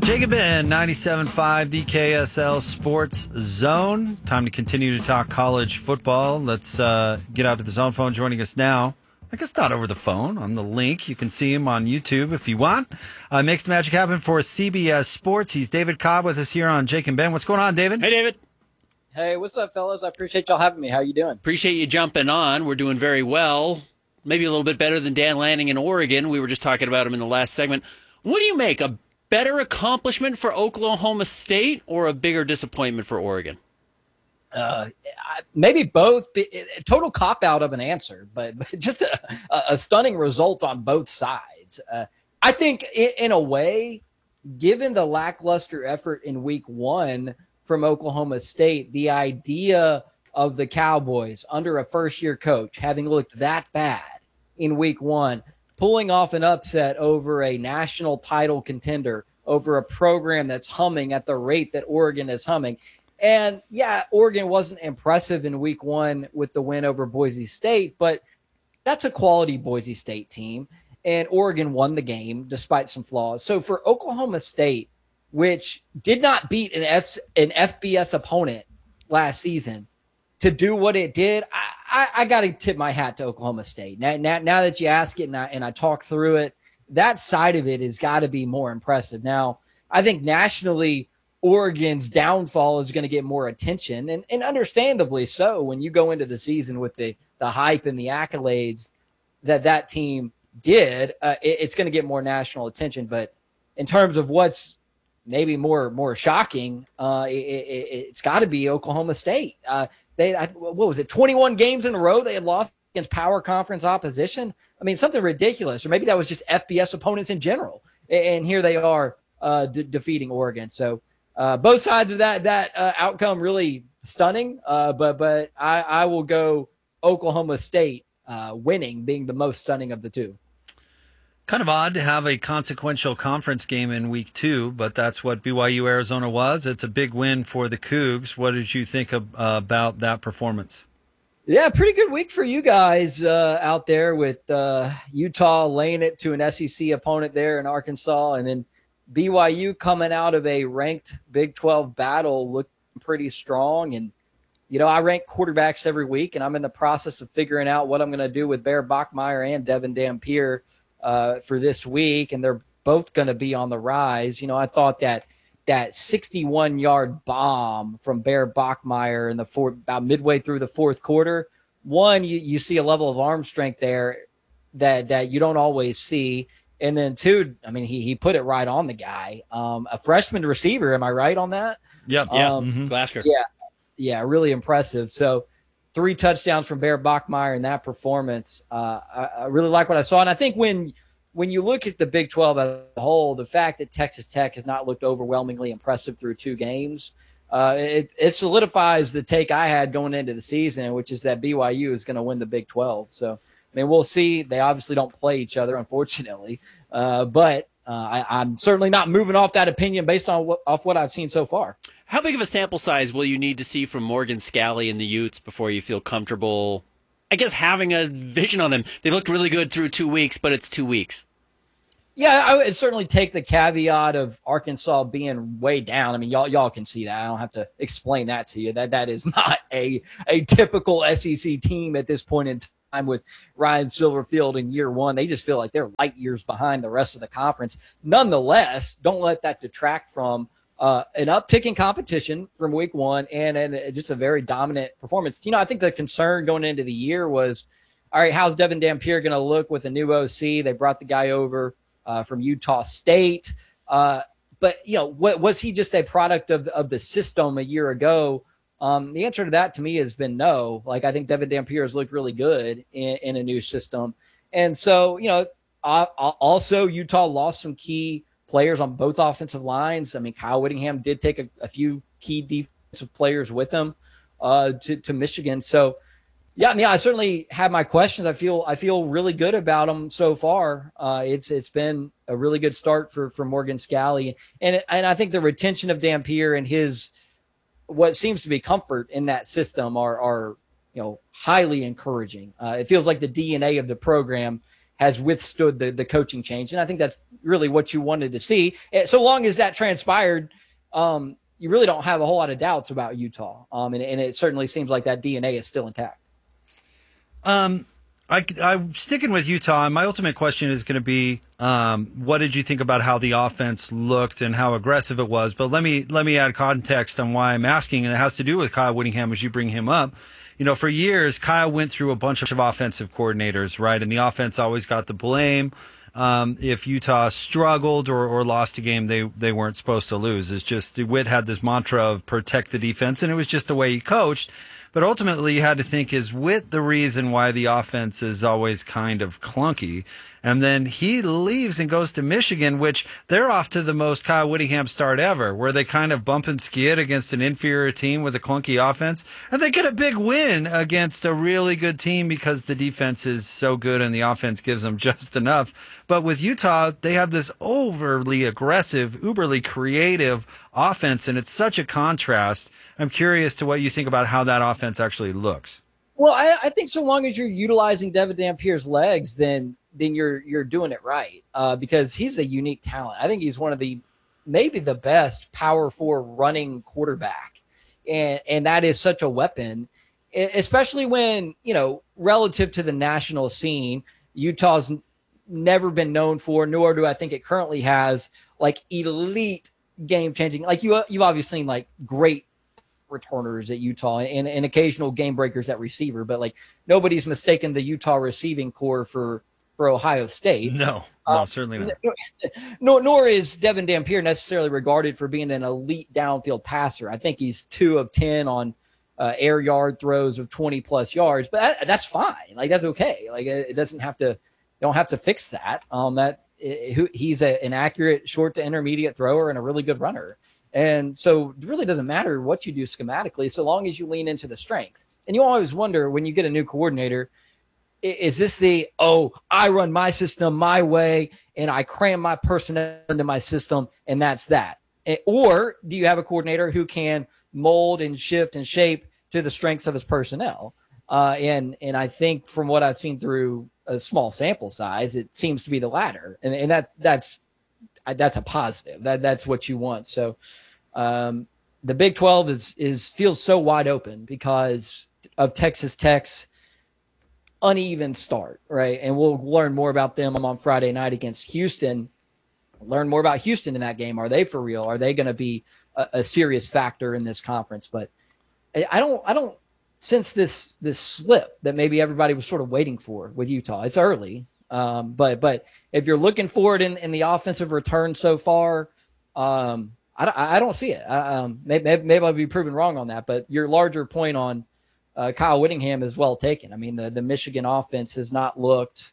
Jacob Ben, 97.5 DKSL Sports Zone. Time to continue to talk college football. Let's get out to the zone phone. Joining us now, I guess not over the phone, on the link. You can see him on YouTube if you want. Makes the magic happen for CBS Sports. He's David Cobb with us here on Jake and Ben. What's going on, David? Hey, David. Hey, what's up, fellas? I appreciate y'all having me. How you doing? Appreciate you jumping on. We're doing very well. Maybe a little bit better than Dan Lanning in Oregon. We were just talking about him in the last segment. What do you make? A better accomplishment for Oklahoma State or a bigger disappointment for Oregon? Maybe both. Total cop-out of an answer, but just a stunning result on both sides. I think, in a way, given the lackluster effort in week one from Oklahoma State, the idea of the Cowboys under a first-year coach having looked that bad in week one, pulling off an upset over a national title contender, over a program that's humming at the rate that Oregon is humming. And, yeah, Oregon wasn't impressive in week one with the win over Boise State, but that's a quality Boise State team, and Oregon won the game despite some flaws. So for Oklahoma State, which did not beat an FBS opponent last season, to do what it did, I got to tip my hat to Oklahoma State. Now that you ask it and I talk through it, that side of it has got to be more impressive. Now, I think nationally, Oregon's downfall is going to get more attention, and understandably so when you go into the season with the hype and the accolades that team did. It's going to get more national attention. But in terms of what's maybe more shocking, it's got to be Oklahoma State. What was it, 21 games in a row they had lost against power conference opposition? I mean, something ridiculous. Or maybe that was just FBS opponents in general. And here they are defeating Oregon. So both sides of that outcome really stunning. But I will go Oklahoma State winning being the most stunning of the two. Kind of odd to have a consequential conference game in week two, but that's what BYU Arizona was. It's a big win for the Cougs. What did you think about that performance? Yeah, pretty good week for you guys out there with Utah laying it to an SEC opponent there in Arkansas, and then BYU coming out of a ranked Big 12 battle looking pretty strong. And, you know, I rank quarterbacks every week, and I'm in the process of figuring out what I'm going to do with Bear Bachmeier and Devin Dampier for this week, and they're both going to be on the rise. You know, I thought that 61-yard bomb from Bear Bachmeier in about midway through the fourth quarter, one, you see a level of arm strength there that you don't always see. And then two, I mean, he put it right on the guy. A freshman receiver, am I right on that? Yep. Glasgow. Yeah, really impressive. So 3 touchdowns from Bear Bachmeier in that performance. I really like what I saw. And I think when you look at the Big 12 as a whole, the fact that Texas Tech has not looked overwhelmingly impressive through 2 games, it solidifies the take I had going into the season, which is that BYU is going to win the Big 12. So, I mean, we'll see. They obviously don't play each other, unfortunately. But I'm certainly not moving off that opinion based on what I've seen so far. How big of a sample size will you need to see from Morgan Scalley and the Utes before you feel comfortable, I guess, having a vision on them? They've looked really good through 2 weeks, but it's 2 weeks. Yeah, I would certainly take the caveat of Arkansas being way down. I mean, y'all can see that. I don't have to explain that to you. That is not a typical SEC team at this point in time with Ryan Silverfield in year one. They just feel like they're light years behind the rest of the conference. Nonetheless, don't let that detract from an uptick in competition from week one and just a very dominant performance. You know, I think the concern going into the year was, all right, how's Devin Dampier going to look with a new OC? They brought the guy over from Utah State. But, you know, was he just a product of the system a year ago? The answer to that to me has been no. Like, I think Devin Dampier has looked really good in a new system. And so, you know, also Utah lost some key players on both offensive lines. I mean, Kyle Whittingham did take a few key defensive players with him to Michigan. So, yeah, I mean, I certainly have my questions. I feel really good about them so far. It's been a really good start for Morgan Scalley, and I think the retention of Dampier and his what seems to be comfort in that system are highly encouraging. It feels like the DNA of the program has withstood the coaching change. And I think that's really what you wanted to see. So long as that transpired, you really don't have a whole lot of doubts about Utah. And it certainly seems like that DNA is still intact. I'm sticking with Utah, and my ultimate question is going to be, what did you think about how the offense looked and how aggressive it was? But let me add context on why I'm asking, and it has to do with Kyle Whittingham as you bring him up. For years, Kyle went through a bunch of offensive coordinators, right? And the offense always got the blame. If Utah struggled or lost a game they weren't supposed to lose. It's just Whit had this mantra of protect the defense, and it was just the way he coached. But ultimately, you had to think, is Whit the reason why the offense is always kind of clunky? And then he leaves and goes to Michigan, which they're off to the most Kyle Whittingham start ever, where they kind of bump and skid against an inferior team with a clunky offense. And they get a big win against a really good team because the defense is so good and the offense gives them just enough. But with Utah, they have this overly aggressive, uberly creative offense, and it's such a contrast. I'm curious to what you think about how that offense actually looks. Well, I think so long as you're utilizing Devin Dampier's legs, then you're doing it right, because he's a unique talent. I think he's one of maybe the best Power 4 running quarterback, and that is such a weapon, especially when, relative to the national scene, Utah's never been known for, nor do I think it currently has, like, elite game-changing. Like, you've obviously seen, like, great returners at Utah and occasional game breakers at receiver, but, like, nobody's mistaken the Utah receiving core for Ohio State. No, certainly not. Nor is Devin Dampier necessarily regarded for being an elite downfield passer. I think he's 2 of 10 on air yard throws of 20+ yards, but that's fine. Like, that's okay. Like, it doesn't have to. You don't have to fix that. He's an accurate short to intermediate thrower and a really good runner. And so it really doesn't matter what you do schematically, so long as you lean into the strengths. And you always wonder when you get a new coordinator, is this I run my system my way and I cram my personnel into my system and that's that? Or do you have a coordinator who can mold and shift and shape to the strengths of his personnel? And I think from what I've seen through a small sample size, it seems to be the latter. And that's a positive. That's what you want. So the Big 12 feels so wide open because of Texas Tech's uneven start, right? And we'll learn more about them on Friday night against Houston. Learn more about Houston in that game. Are they for real? Are they going to be a serious factor in this conference? But I don't sense this slip that maybe everybody was sort of waiting for with Utah. It's early, but if you're looking for it in the offensive return so far, I don't see it. Maybe I'll be proven wrong on that. But your larger point on Kyle Whittingham is well taken. I mean, the Michigan offense has not looked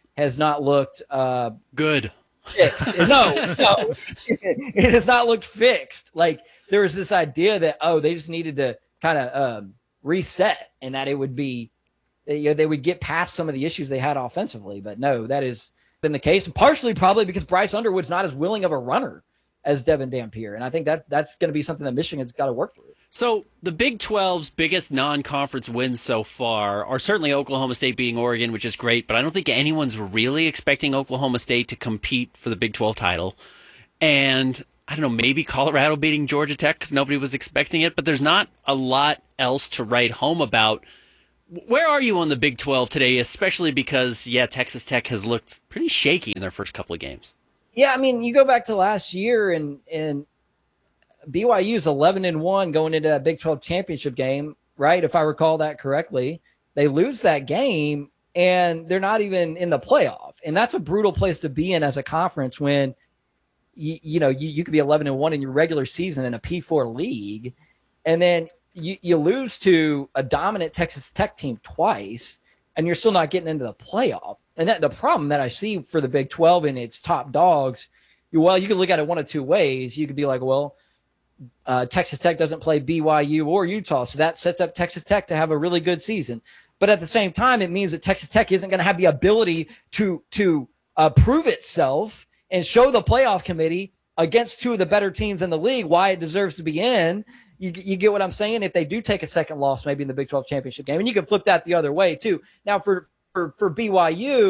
good. Fixed. No, it has not looked fixed. Like, there was this idea that they just needed to kind of reset, and that it would be, they would get past some of the issues they had offensively. But no, that has been the case, and partially probably because Bryce Underwood's not as willing of a runner as Devin Dampier, and I think that's going to be something that Michigan's got to work through. So the Big 12's biggest non-conference wins so far are certainly Oklahoma State beating Oregon, which is great, but I don't think anyone's really expecting Oklahoma State to compete for the Big 12 title. And I don't know, maybe Colorado beating Georgia Tech because nobody was expecting it, but there's not a lot else to write home about. Where are you on the Big 12 today, especially because, Texas Tech has looked pretty shaky in their first couple of games? Yeah, I mean, you go back to last year, and BYU's 11-1 going into that Big 12 championship game, right? If I recall that correctly, they lose that game, and they're not even in the playoff. And that's a brutal place to be in as a conference when you could be 11-1 in your regular season in a P4 league, and then you lose to a dominant Texas Tech team twice, and you're still not getting into the playoff. And the problem that I see for the Big 12 and its top dogs, you can look at it one of two ways. You could be like, Texas Tech doesn't play BYU or Utah, so that sets up Texas Tech to have a really good season. But at the same time, it means that Texas Tech isn't going to have the ability to prove itself and show the playoff committee against two of the better teams in the league why it deserves to be in. You get what I'm saying? If they do take a second loss, maybe in the Big 12 championship game, and you can flip that the other way too. Now, for BYU,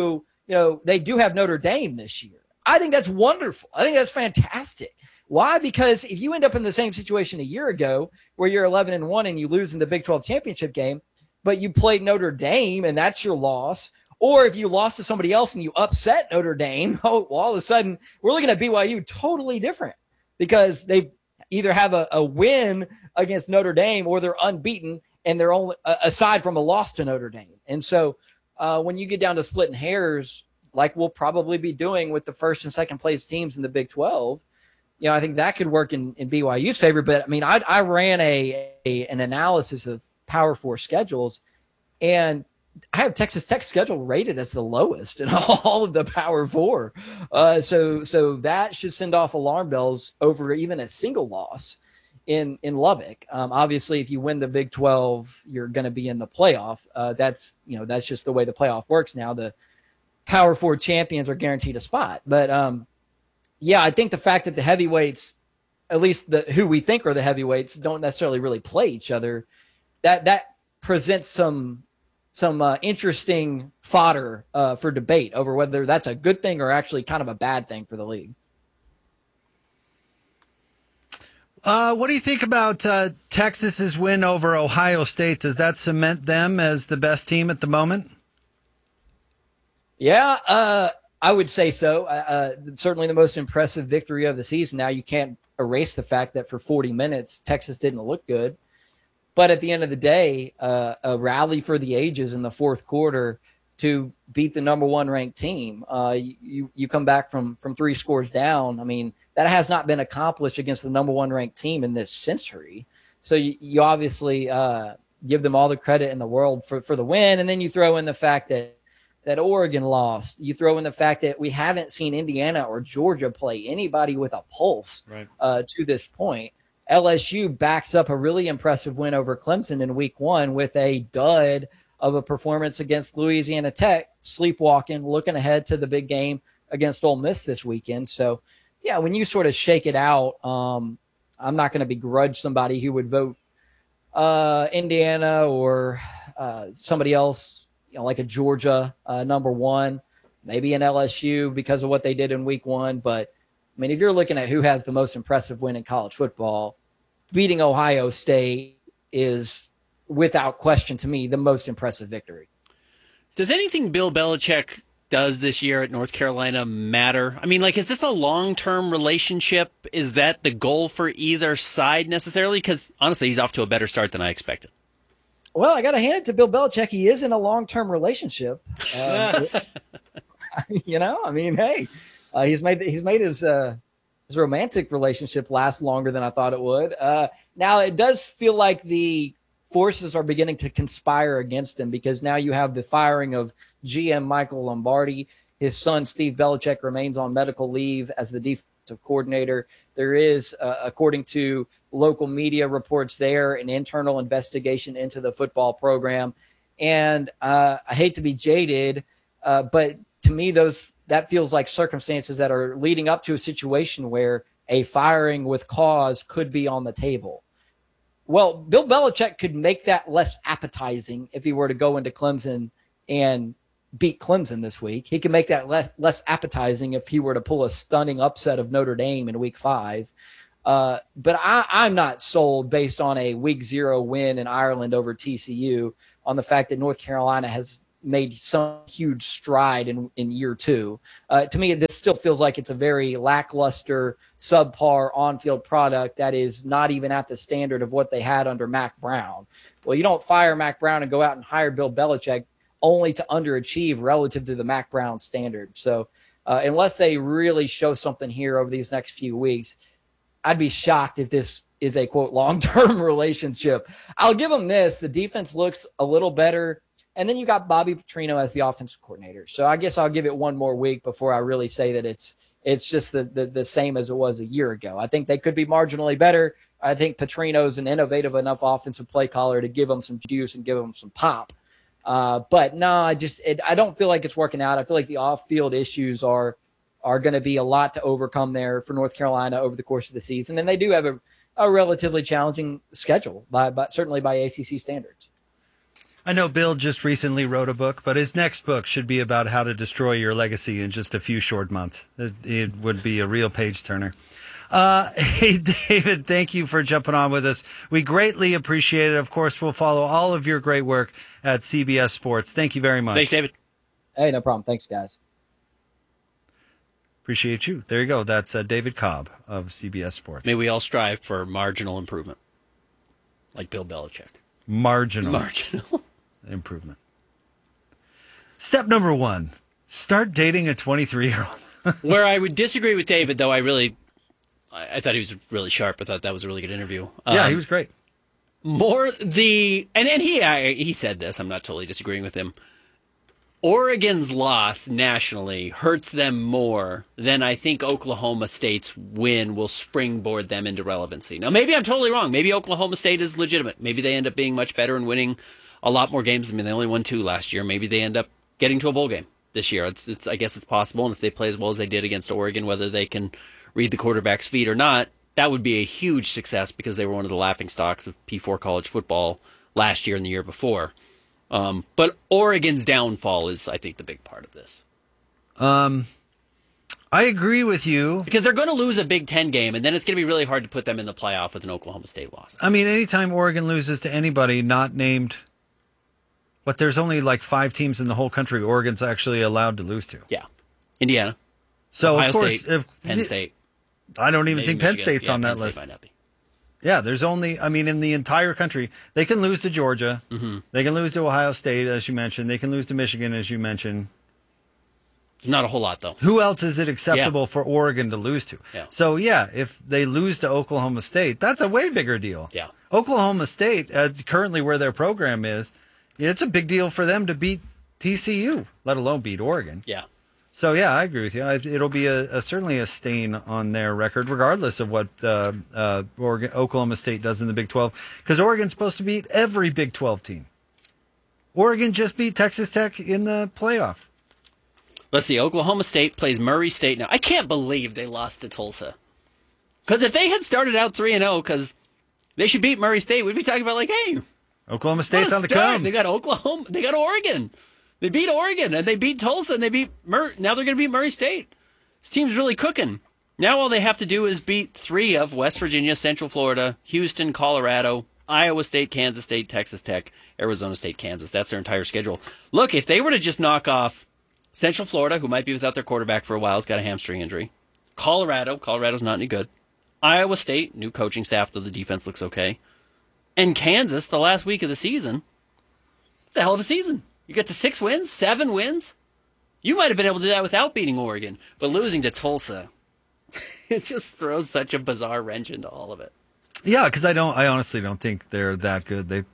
they do have Notre Dame this year. I think that's wonderful. I think that's fantastic. Why? Because if you end up in the same situation a year ago where you're 11-1 and you lose in the Big 12 championship game, but you played Notre Dame and that's your loss, or if you lost to somebody else and you upset Notre Dame, all of a sudden we're looking at BYU totally different because they either have a win against Notre Dame or they're unbeaten and they're only aside from a loss to Notre Dame. And so when you get down to splitting hairs, like we'll probably be doing with the first and second place teams in the Big 12, I think that could work in BYU's favor. But I mean, I ran an analysis of Power 4 schedules, and I have Texas Tech schedule rated as the lowest in all of the Power 4. So that should send off alarm bells over even a single loss in Lubbock. Obviously, if you win the Big 12, you're going to be in the playoff. That's just the way the playoff works now. The Power 4 champions are guaranteed a spot. But I think the fact that the heavyweights, at least who we think are the heavyweights, don't necessarily really play each other, that presents some interesting fodder for debate over whether that's a good thing or actually kind of a bad thing for the league. What do you think about Texas's win over Ohio State? Does that cement them as the best team at the moment? Yeah, I would say so. Certainly the most impressive victory of the season. Now, you can't erase the fact that for 40 minutes, Texas didn't look good. But at the end of the day, a rally for the ages in the fourth quarter to beat the number one ranked team. You come back from 3 scores down. I mean, that has not been accomplished against the number one ranked team in this century. So you obviously give them all the credit in the world for the win. And then you throw in the fact that Oregon lost. You throw in the fact that we haven't seen Indiana or Georgia play anybody with a pulse to this point. LSU backs up a really impressive win over Clemson in week 1 with a dud of a performance against Louisiana Tech, sleepwalking, looking ahead to the big game against Ole Miss this weekend. So, yeah, when you sort of shake it out, I'm not going to begrudge somebody who would vote Indiana or somebody else, like a Georgia number 1, maybe an LSU because of what they did in week 1. But, I mean, if you're looking at who has the most impressive win in college football, beating Ohio State is, without question to me, the most impressive victory. Does anything Bill Belichick does this year at North Carolina matter? I mean, is this a long-term relationship? Is that the goal for either side necessarily? Because, honestly, he's off to a better start than I expected. Well, I got to hand it to Bill Belichick. He is in a long-term relationship. I mean, hey, he's made his romantic relationship last longer than I thought it would. Now, it does feel like the forces are beginning to conspire against him because now you have the firing of GM Michael Lombardi. His son, Steve Belichick, remains on medical leave as the defensive coordinator. There is, according to local media reports there, an internal investigation into the football program. And I hate to be jaded, but to me, that feels like circumstances that are leading up to a situation where a firing with cause could be on the table. Well, Bill Belichick could make that less appetizing if he were to go into Clemson and beat Clemson this week. He can make that less appetizing if he were to pull a stunning upset of Notre Dame in week 5. But I'm not sold based on a week 0 win in Ireland over TCU on the fact that North Carolina has made some huge stride in year 2. To me, this still feels like it's a very lackluster, subpar on-field product that is not even at the standard of what they had under Mac Brown. Well, you don't fire Mac Brown and go out and hire Bill Belichick only to underachieve relative to the Mac Brown standard. So unless they really show something here over these next few weeks, I'd be shocked if this is a, quote, long-term relationship. I'll give them this. The defense looks a little better. And then you got Bobby Petrino as the offensive coordinator. So I guess I'll give it one more week before I really say that it's just the same as it was a year ago. I think they could be marginally better. I think Petrino's an innovative enough offensive play caller to give them some juice and give them some pop. But no, I don't feel like it's working out. I feel like the off-field issues are going to be a lot to overcome there for North Carolina over the course of the season. And they do have a relatively challenging schedule, certainly by ACC standards. I know Bill just recently wrote a book, but his next book should be about how to destroy your legacy in just a few short months. It would be a real page turner. Hey, David, thank you for jumping on with us. We greatly appreciate it. Of course, we'll follow all of your great work at CBS Sports. Thank you very much. Thanks, David. Hey, no problem. Thanks, guys. Appreciate you. There you go. That's David Cobb of CBS Sports. May we all strive for marginal improvement, like Bill Belichick. Marginal improvement. Step number 1, start dating a 23-year-old. Where I would disagree with David, though, I thought he was really sharp. I thought that was a really good interview. Yeah, he was great. And he said this. I'm not totally disagreeing with him. Oregon's loss nationally hurts them more than I think Oklahoma State's win will springboard them into relevancy. Now, maybe I'm totally wrong. Maybe Oklahoma State is legitimate. Maybe they end up being much better and winning a lot more games. I mean, they only won 2 last year. Maybe they end up getting to a bowl game this year. I guess it's possible. And if they play as well as they did against Oregon, whether they can read the quarterback's feet or not, that would be a huge success because they were one of the laughingstocks of P4 college football last year and the year before. But Oregon's downfall is, I think, the big part of this. I agree with you. Because they're going to lose a Big Ten game, and then it's going to be really hard to put them in the playoff with an Oklahoma State loss. I mean, anytime Oregon loses to anybody not named, there's only like 5 teams in the whole country Oregon's actually allowed to lose to. Yeah. Indiana. So, Ohio of course, State, Penn State. I don't even think Penn Michigan. State's on that Penn State list. might not be. Yeah, there's only, in the entire country, they can lose to Georgia. Mm-hmm. They can lose to Ohio State, as you mentioned. They can lose to Michigan, as you mentioned. Not a whole lot, though. Who else is it acceptable for Oregon to lose to? Yeah. So, yeah, if they lose to Oklahoma State, that's a way bigger deal. Yeah. Oklahoma State, currently where their program is, it's a big deal for them to beat TCU, let alone beat Oregon. Yeah. So, yeah, I agree with you. It'll be certainly a stain on their record, regardless of what Oklahoma State does in the Big 12, because Oregon's supposed to beat every Big 12 team. Oregon just beat Texas Tech in the playoff. Let's see. Oklahoma State plays Murray State now. I can't believe they lost to Tulsa. Because if they had started out 3-0, because they should beat Murray State, we'd be talking about like, hey, Oklahoma State's on the start. come. They got Oklahoma. They got Oregon. They beat Oregon, and they beat Tulsa, and they beat now they're going to beat Murray State. This team's really cooking. Now all they have to do is beat 3 of West Virginia, Central Florida, Houston, Colorado, Iowa State, Kansas State, Texas Tech, Arizona State, Kansas. That's their entire schedule. Look, if they were to just knock off Central Florida, who might be without their quarterback for a while, has got a hamstring injury. Colorado's not any good. Iowa State, new coaching staff, though the defense looks okay. And Kansas, the last week of the season. It's a hell of a season. You get to 6 wins, 7 wins. You might have been able to do that without beating Oregon. But losing to Tulsa, it just throws such a bizarre wrench into all of it. Yeah, because I honestly don't think they're that good. They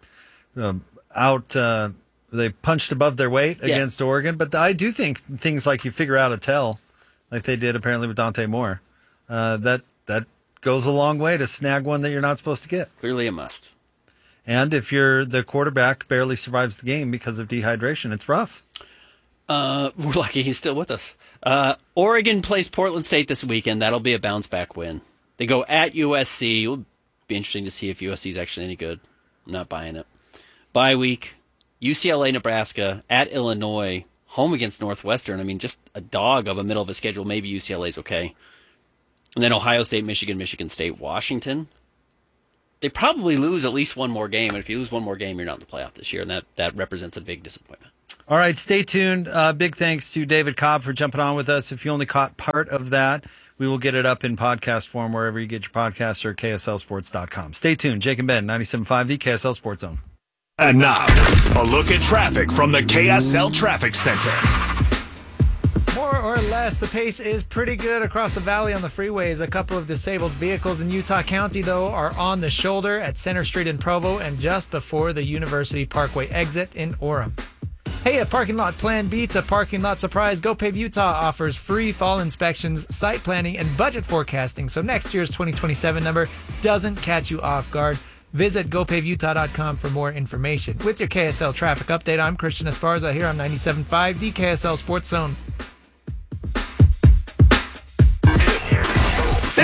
they punched above their weight against Oregon, but I do think things like you figure out a tell, like they did apparently with Dante Moore, that goes a long way to snag one that you're not supposed to get. Clearly a must. And if the quarterback barely survives the game because of dehydration, it's rough. We're lucky he's still with us. Oregon plays Portland State this weekend. That'll be a bounce-back win. They go at USC. It'll be interesting to see if USC is actually any good. I'm not buying it. Bye week, UCLA, Nebraska, at Illinois, home against Northwestern. I mean, just a dog of a middle of a schedule. Maybe UCLA's okay. And then Ohio State, Michigan, Michigan State, Washington. They probably lose at least one more game, and if you lose one more game, you're not in the playoff this year, and that represents a big disappointment. All right, stay tuned. Big thanks to David Cobb for jumping on with us. If you only caught part of that, we will get it up in podcast form wherever you get your podcasts or KSLSports.com. Stay tuned. Jake and Ben, 97.5, the KSL Sports Zone. And now, a look at traffic from the KSL Traffic Center. More or less, the pace is pretty good across the valley on the freeways. A couple of disabled vehicles in Utah County, though, are on the shoulder at Center Street in Provo and just before the University Parkway exit in Orem. Hey, a parking lot plan beats a parking lot surprise. GoPave Utah offers free fall inspections, site planning, and budget forecasting, so next year's 2027 number doesn't catch you off guard. Visit GoPaveUtah.com for more information. With your KSL traffic update, I'm Christian Esparza here on 97.5, the KSL Sports Zone. This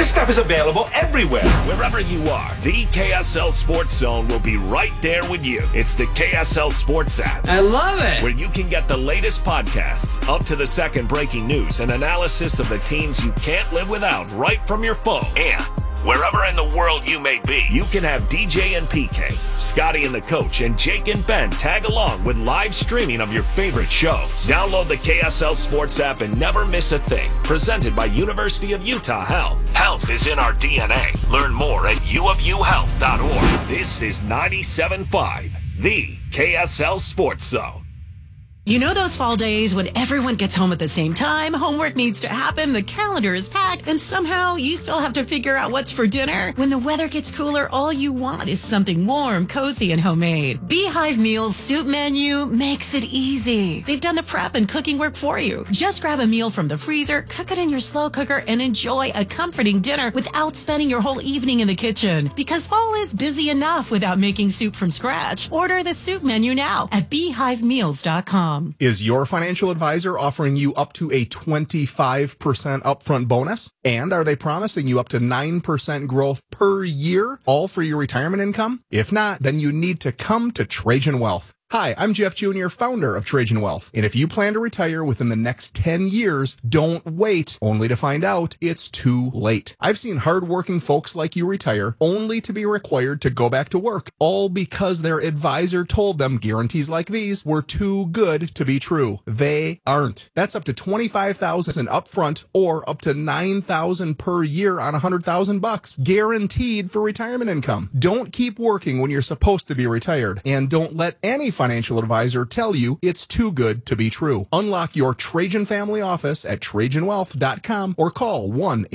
This stuff is available everywhere. Wherever you are, the KSL Sports Zone will be right there with you. It's the KSL Sports app. I love it. Where you can get the latest podcasts, up to the second breaking news, and analysis of the teams you can't live without right from your phone. And wherever in the world you may be, you can have DJ and PK, Scotty and the coach, and Jake and Ben tag along with live streaming of your favorite shows. Download the KSL Sports app and never miss a thing. Presented by University of Utah Health. Health is in our DNA. Learn more at uofuhealth.org. This is 97.5, the KSL Sports Zone. You know those fall days when everyone gets home at the same time, homework needs to happen, the calendar is packed, and somehow you still have to figure out what's for dinner? When the weather gets cooler, all you want is something warm, cozy, and homemade. Beehive Meals Soup Menu makes it easy. They've done the prep and cooking work for you. Just grab a meal from the freezer, cook it in your slow cooker, and enjoy a comforting dinner without spending your whole evening in the kitchen. Because fall is busy enough without making soup from scratch. Order the soup menu now at beehivemeals.com. Is your financial advisor offering you up to a 25% upfront bonus? And are they promising you up to 9% growth per year, all for your retirement income? If not, then you need to come to Trajan Wealth. Hi, I'm Jeff Jr., founder of Trajan Wealth. And if you plan to retire within the next 10 years, don't wait only to find out it's too late. I've seen hardworking folks like you retire only to be required to go back to work, all because their advisor told them guarantees like these were too good to be true. They aren't. That's up to $25,000 upfront or up to $9,000 per year on $100,000 guaranteed for retirement income. Don't keep working when you're supposed to be retired, and don't let any financial advisor tell you it's too good to be true. Unlock your Trajan family office at TrajanWealth.com or call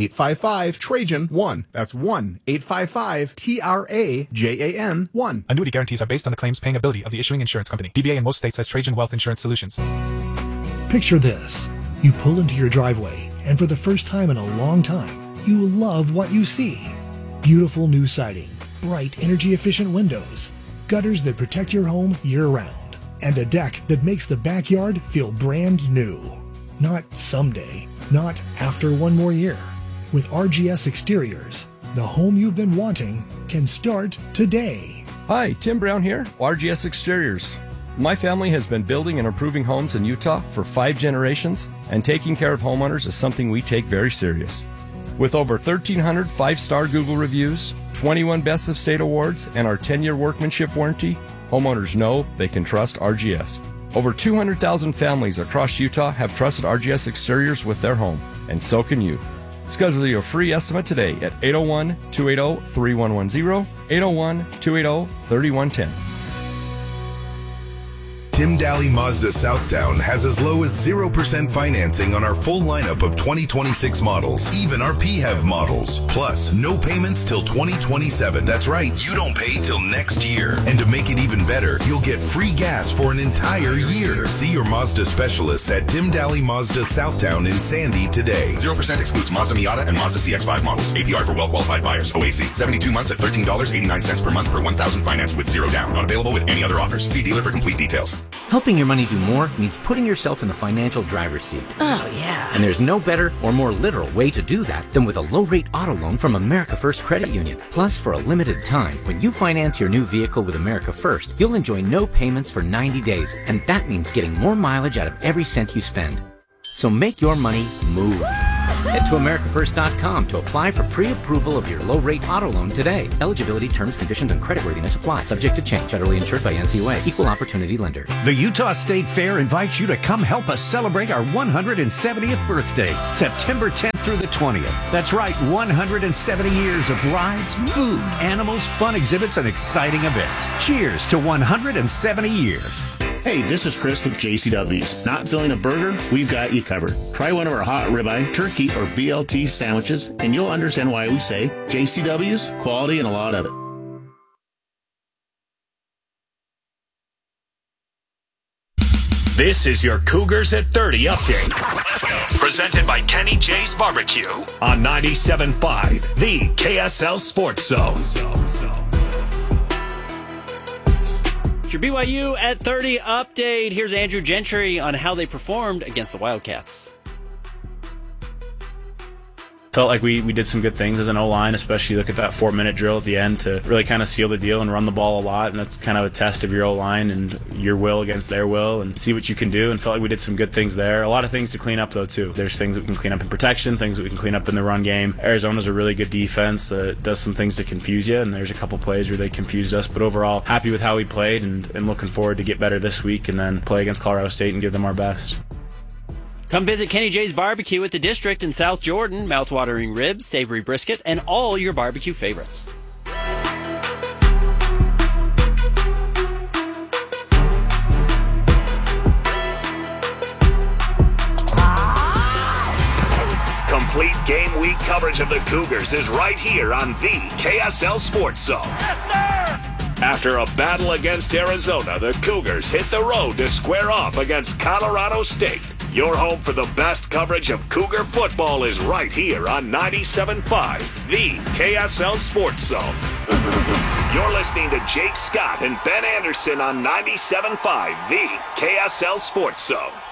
1-855-TRAJAN-1. That's 1-855-TRAJAN-1. Annuity guarantees are based on the claims paying ability of the issuing insurance company. DBA in most states has Trajan Wealth Insurance Solutions. Picture this. You pull into your driveway, and for the first time in a long time, you love what you see. Beautiful new siding, bright energy-efficient windows, gutters that protect your home year-round, and a deck that makes the backyard feel brand new. Not someday, not after one more year. With RGS Exteriors, the home you've been wanting can start today. Hi, Tim Brown here, RGS Exteriors. My family has been building and improving homes in Utah for 5 generations, and taking care of homeowners is something we take very serious. With over 1,300 5-star Google reviews, 21 Best of State awards, and our 10-year workmanship warranty, homeowners know they can trust RGS. Over 200,000 families across Utah have trusted RGS Exteriors with their home, and so can you. Schedule your free estimate today at 801-280-3110, 801-280-3110. Tim Daly Mazda Southtown has as low as 0% financing on our full lineup of 2026 models, even our PHEV models. Plus, no payments till 2027. That's right, you don't pay till next year. And to make it even better, you'll get free gas for an entire year. See your Mazda specialists at Tim Daly Mazda Southtown in Sandy today. 0% excludes Mazda Miata and Mazda CX-5 models. APR for well-qualified buyers. OAC, 72 months at $13.89 per month per 1,000 financed with 0 down. Not available with any other offers. See dealer for complete details. Helping your money do more means putting yourself in the financial driver's seat. Oh, yeah. And there's no better or more literal way to do that than with a low-rate auto loan from America First Credit Union. Plus, for a limited time, when you finance your new vehicle with America First, you'll enjoy no payments for 90 days. And that means getting more mileage out of every cent you spend. So make your money move. Head to AmericaFirst.com to apply for pre-approval of your low-rate auto loan today. Eligibility, terms, conditions, and creditworthiness apply. Subject to change. Federally insured by NCUA. Equal opportunity lender. The Utah State Fair invites you to come help us celebrate our 170th birthday, September 10th through the 20th. That's right, 170 years of rides, food, animals, fun exhibits, and exciting events. Cheers to 170 years. Hey, this is Chris with JCW's. Not feeling a burger? We've got you covered. Try one of our hot ribeye, turkey, or BLT sandwiches, and you'll understand why we say JCW's, quality and a lot of it. This is your Cougars at 30 update. Presented by Kenny J's Barbecue on 97.5, the KSL Sports Zone. Your BYU at 30 update. Here's Andrew Gentry on how they performed against the Wildcats. Felt like we did some good things as an O-line, especially look at that 4-minute drill at the end to really kind of seal the deal and run the ball a lot. And that's kind of a test of your O-line and your will against their will and see what you can do. And felt like we did some good things there. A lot of things to clean up, though, too. There's things that we can clean up in protection, things that we can clean up in the run game. Arizona's a really good defense. Does some things to confuse you, and there's a couple plays where they confused us. But overall, happy with how we played and looking forward to get better this week and then play against Colorado State and give them our best. Come visit Kenny J's Barbecue at the District in South Jordan. Mouth-watering ribs, savory brisket, and all your barbecue favorites. Complete game week coverage of the Cougars is right here on the KSL Sports Zone. Yes, sir! After a battle against Arizona, the Cougars hit the road to square off against Colorado State. Your home for the best coverage of Cougar football is right here on 97.5, the KSL Sports Zone. You're listening to Jake Scott and Ben Anderson on 97.5, the KSL Sports Zone.